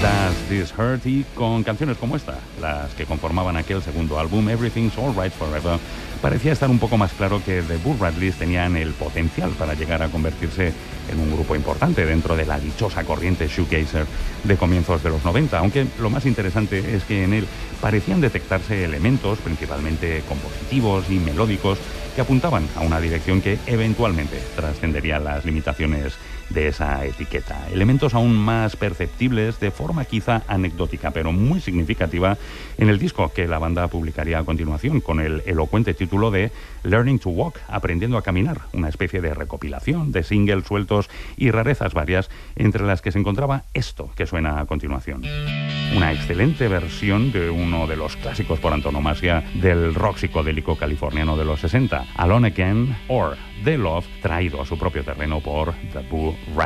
Does This Hurt, y con canciones como esta, las que conformaban aquel segundo álbum, Everything's Alright Forever, parecía estar un poco más claro que The Boo Radleys tenían el potencial para llegar a convertirse en un grupo importante dentro de la dichosa corriente shoegazer de comienzos de los 90, aunque lo más interesante es que en él parecían detectarse elementos principalmente compositivos y melódicos que apuntaban a una dirección que eventualmente trascendería las limitaciones de esa etiqueta. Elementos aún más perceptibles de forma quizá anecdótica, pero muy significativa en el disco que la banda publicaría a continuación con el elocuente título de Learning to Walk, aprendiendo a caminar, una especie de recopilación de singles sueltos y rarezas varias, entre las que se encontraba esto que suena a continuación. Una excelente versión de uno de los clásicos por antonomasia del rock psicodélico californiano de los 60, Alone Again or The Love, traído a su propio terreno por The Boo Radleys.